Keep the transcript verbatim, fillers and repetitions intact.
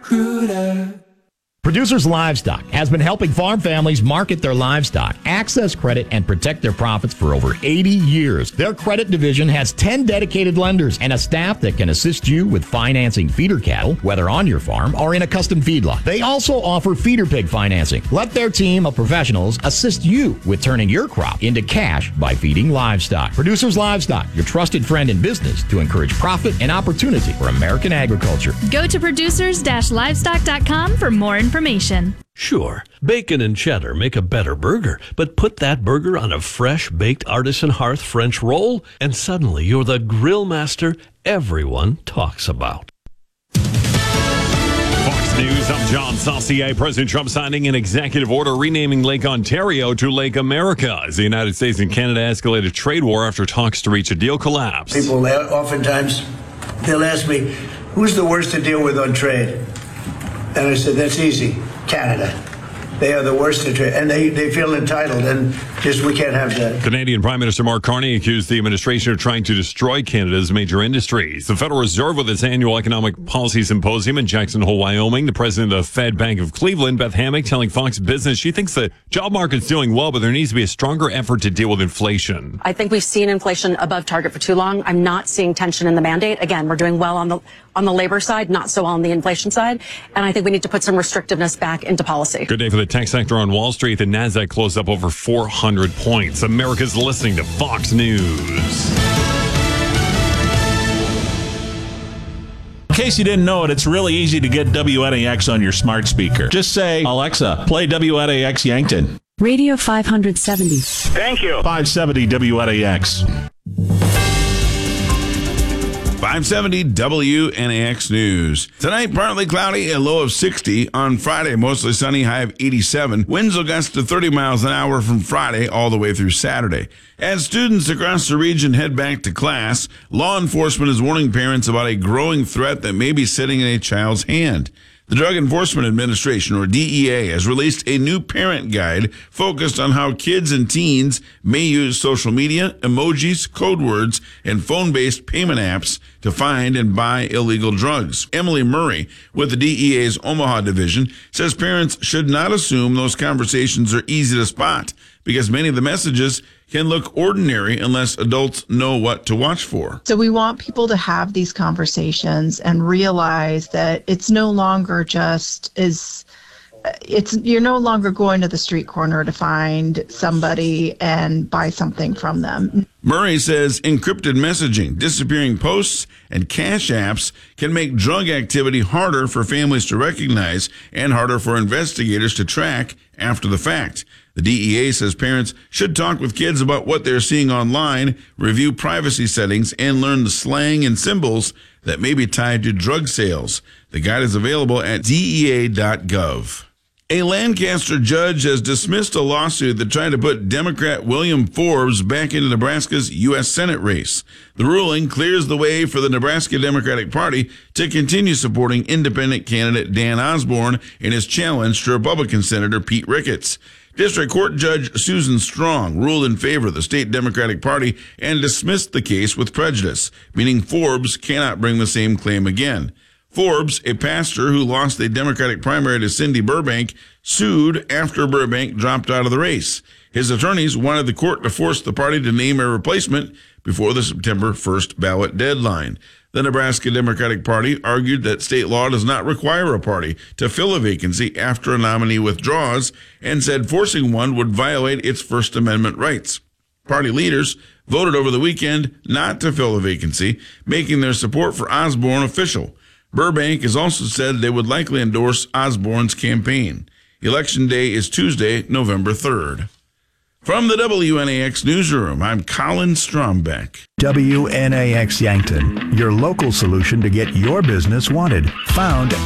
ZipRecruiter. Producers Livestock has been helping farm families market their livestock, access credit, and protect their profits for over eighty years. Their credit division has ten dedicated lenders and a staff that can assist you with financing feeder cattle, whether on your farm or in a custom feedlot. They also offer feeder pig financing. Let their team of professionals assist you with turning your crop into cash by feeding livestock. Producers Livestock, your trusted friend in business to encourage profit and opportunity for American agriculture. Go to producers livestock dot com for more information. Information. Sure, bacon and cheddar make a better burger, but put that burger on a fresh baked artisan hearth French roll, and suddenly you're the grill master everyone talks about. Fox News, I'm John Saucier. President Trump signing an executive order renaming Lake Ontario to Lake America as the United States and Canada escalate a trade war after talks to reach a deal collapse. People oftentimes, they'll ask me, who's the worst to deal with on trade? And I said, that's easy, Canada. They are the worst to trade, and they, they feel entitled, and just we can't have that. Canadian Prime Minister Mark Carney accused the administration of trying to destroy Canada's major industries. The Federal Reserve, with its annual economic policy symposium in Jackson Hole, Wyoming, the president of the Fed Bank of Cleveland, Beth Hammack, telling Fox Business she thinks the job market's doing well, but there needs to be a stronger effort to deal with inflation. I think we've seen inflation above target for too long. I'm not seeing tension in the mandate. Again, we're doing well on the on the labor side, not so well on the inflation side. And I think we need to put some restrictiveness back into policy. Good day for the tech sector on Wall Street. The NASDAQ closed up over four hundred points. America's listening to Fox News. In case you didn't know it, it's really easy to get W N A X on your smart speaker. Just say, Alexa, play W N A X Yankton. Radio five seventy. Thank you. five seventy W N A X. five seventy W N A X News. Tonight, partly cloudy, a low of sixty. On Friday, mostly sunny, high of eighty-seven. Winds will gust to thirty miles an hour from Friday all the way through Saturday. As students across the region head back to class, law enforcement is warning parents about a growing threat that may be sitting in a child's hand. The Drug Enforcement Administration, or D E A, has released a new parent guide focused on how kids and teens may use social media, emojis, code words, and phone-based payment apps to find and buy illegal drugs. Emily Murray, with the D E A's Omaha division, says parents should not assume those conversations are easy to spot because many of the messages can look ordinary unless adults know what to watch for. So we want people to have these conversations and realize that it's no longer just as it's you're no longer going to the street corner to find somebody and buy something from them. Murray says encrypted messaging, disappearing posts, and cash apps can make drug activity harder for families to recognize and harder for investigators to track after the fact. The D E A says parents should talk with kids about what they're seeing online, review privacy settings, and learn the slang and symbols that may be tied to drug sales. The guide is available at D E A dot gov. A Lancaster judge has dismissed a lawsuit that tried to put Democrat William Forbes back into Nebraska's U S Senate race. The ruling clears the way for the Nebraska Democratic Party to continue supporting independent candidate Dan Osborne in his challenge to Republican Senator Pete Ricketts. District Court Judge Susan Strong ruled in favor of the state Democratic Party and dismissed the case with prejudice, meaning Forbes cannot bring the same claim again. Forbes, a pastor who lost a Democratic primary to Cindy Burbank, sued after Burbank dropped out of the race. His attorneys wanted the court to force the party to name a replacement before the September first ballot deadline. The Nebraska Democratic Party argued that state law does not require a party to fill a vacancy after a nominee withdraws and said forcing one would violate its First Amendment rights. Party leaders voted over the weekend not to fill a vacancy, making their support for Osborne official. Burbank has also said they would likely endorse Osborne's campaign. Election Day is Tuesday, November third. From the W N A X Newsroom, I'm Colin Strombeck. W N A X Yankton, your local solution to get your business wanted. Found